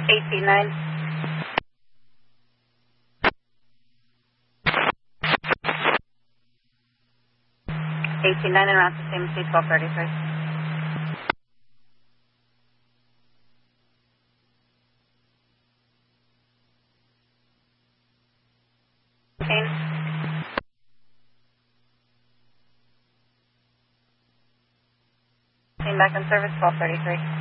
18-9. 18-9 and route to CMC 1233. Back in service 1233.